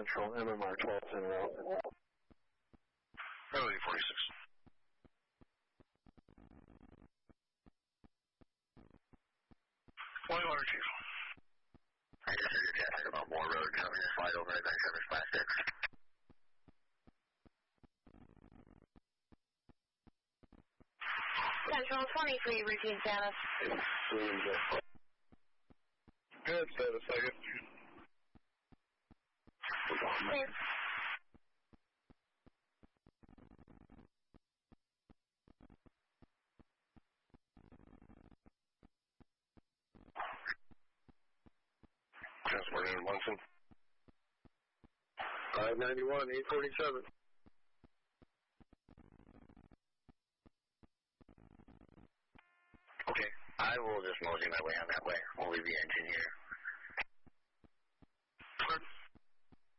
Central, MMR 12 en route. Early 46. Why are you? I just heard your traffic about Moore Road coming to slide over at 9756. Central 23, routine status. Good status, I guess. Clear. Transport in Munson. 591, 847. Okay, I will just mosey my way on that way. We'll leave the engine here.